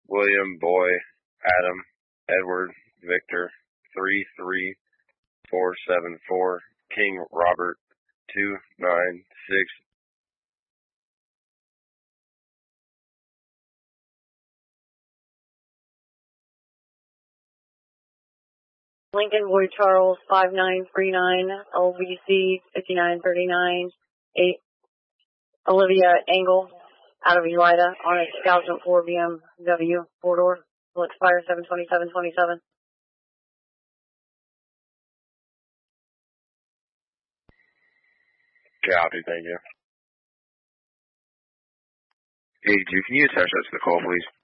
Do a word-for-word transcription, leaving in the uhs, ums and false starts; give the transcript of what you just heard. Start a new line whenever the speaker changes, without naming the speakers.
William, Boy, Adam, Edward, Victor, three three four seven four, King Robert, two nine six.
Lincoln Boy Charles, five nine three nine, L B C, fifty-nine thirty-nine, eight, Olivia Engel, out of Elida, on a two thousand four B M W, four-door, will expire seven twenty-seven twenty-seven.
Copy, thank you.
Hey, G, can you attach that to the call, please?